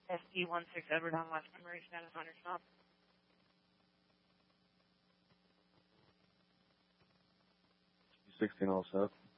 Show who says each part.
Speaker 1: SD16 Edward on left primary status on your stop.
Speaker 2: 16 all set.